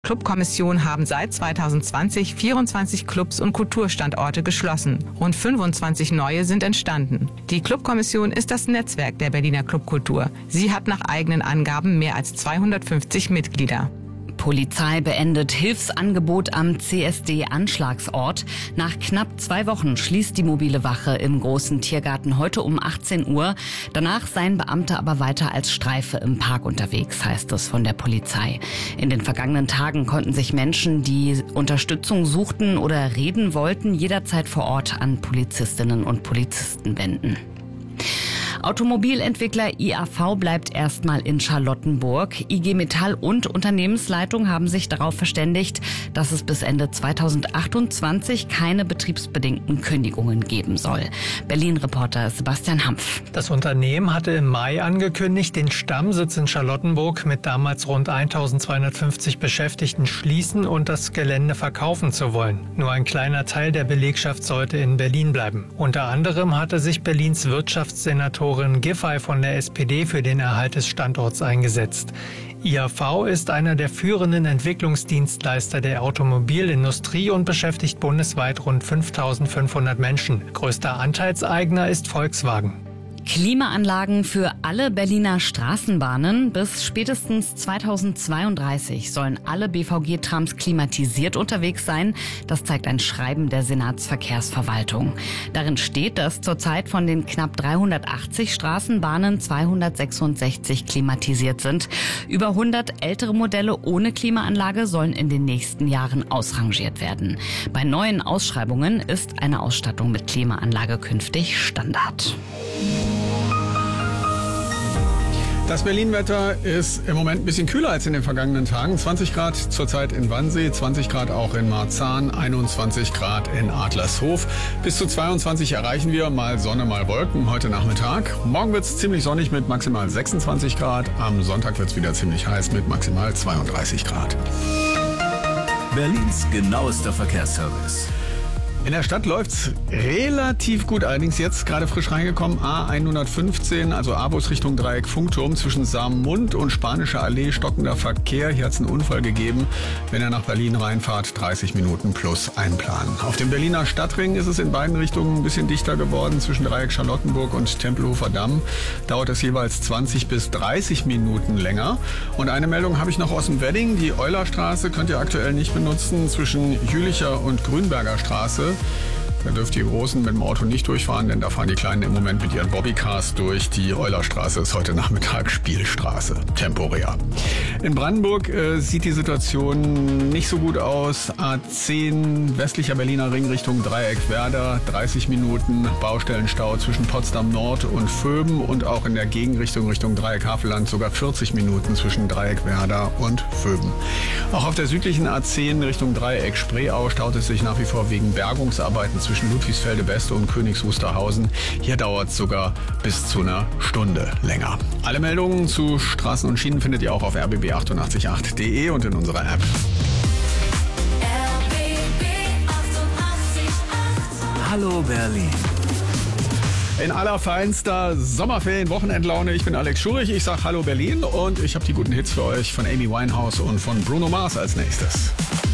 Clubkommission haben seit 2020 24 Clubs und Kulturstandorte geschlossen. Rund 25 neue sind entstanden. Die Clubkommission ist das Netzwerk der Berliner Clubkultur. Sie hat nach eigenen Angaben mehr als 250 Mitglieder. Polizei beendet Hilfsangebot am CSD-Anschlagsort. Nach knapp 2 Wochen schließt die mobile Wache im Großen Tiergarten heute um 18 Uhr. Danach seien Beamte aber weiter als Streife im Park unterwegs, heißt es von der Polizei. In den vergangenen Tagen konnten sich Menschen, die Unterstützung suchten oder reden wollten, jederzeit vor Ort an Polizistinnen und Polizisten wenden. Automobilentwickler IAV bleibt erstmal in Charlottenburg. IG Metall und Unternehmensleitung haben sich darauf verständigt, dass es bis Ende 2028 keine betriebsbedingten Kündigungen geben soll. Berlin-Reporter Sebastian Hampf. Das Unternehmen hatte im Mai angekündigt, den Stammsitz in Charlottenburg mit damals rund 1250 Beschäftigten schließen und das Gelände verkaufen zu wollen. Nur ein kleiner Teil der Belegschaft sollte in Berlin bleiben. Unter anderem hatte sich Berlins Wirtschaftssenatorin Giffey von der SPD für den Erhalt des Standorts eingesetzt. IAV ist einer der führenden Entwicklungsdienstleister der Automobilindustrie und beschäftigt bundesweit rund 5.500 Menschen. Größter Anteilseigner ist Volkswagen. Klimaanlagen für alle Berliner Straßenbahnen. Bis spätestens 2032 sollen alle BVG-Trams klimatisiert unterwegs sein. Das zeigt ein Schreiben der Senatsverkehrsverwaltung. Darin steht, dass zurzeit von den knapp 380 Straßenbahnen 266 klimatisiert sind. Über 100 ältere Modelle ohne Klimaanlage sollen in den nächsten Jahren ausrangiert werden. Bei neuen Ausschreibungen ist eine Ausstattung mit Klimaanlage künftig Standard. Das Berlin-Wetter ist im Moment ein bisschen kühler als in den vergangenen Tagen. 20 Grad zurzeit in Wannsee, 20 Grad auch in Marzahn, 21 Grad in Adlershof. Bis zu 22 erreichen wir, mal Sonne, mal Wolken heute Nachmittag. Morgen wird es ziemlich sonnig mit maximal 26 Grad. Am Sonntag wird es wieder ziemlich heiß mit maximal 32 Grad. Berlins genauester Verkehrsservice. In der Stadt läuft's relativ gut, allerdings jetzt gerade frisch reingekommen, A115, also A-Bus Richtung Dreieck Funkturm zwischen Saarmund und Spanische Allee, stockender Verkehr. Hier hat's einen Unfall gegeben. Wenn ihr nach Berlin reinfahrt, 30 Minuten plus einplanen. Auf dem Berliner Stadtring ist es in beiden Richtungen ein bisschen dichter geworden, zwischen Dreieck Charlottenburg und Tempelhofer Damm. Dauert es jeweils 20 bis 30 Minuten länger. Und eine Meldung habe ich noch aus dem Wedding. Die Eulerstraße könnt ihr aktuell nicht benutzen, zwischen Jülicher und Grünberger Straße. Da dürft ihr Großen mit dem Auto nicht durchfahren, denn da fahren die Kleinen im Moment mit ihren Bobbycars durch. Die Eulerstraße ist heute Nachmittag Spielstraße, temporär. In Brandenburg sieht die Situation nicht so gut aus. A10 westlicher Berliner Ring Richtung Dreieck Werder, 30 Minuten Baustellenstau zwischen Potsdam Nord und Vöben und auch in der Gegenrichtung Richtung Dreieck Havelland sogar 40 Minuten zwischen Dreieck Werder und Vöben. Auch auf der südlichen A10 Richtung Dreieck Spreeau staut es sich nach wie vor wegen Bergungsarbeiten zwischen Ludwigsfelde West und Königs Wusterhausen. Hier dauert es sogar bis zu einer Stunde länger. Alle Meldungen zu Straßen und Schienen findet ihr auch auf rbb888.de und in unserer App. RBB 888. Hallo Berlin. In allerfeinster Sommerferien-Wochenendlaune. Ich bin Alex Schurich, ich sag Hallo Berlin und ich habe die guten Hits für euch von Amy Winehouse und von Bruno Mars als nächstes.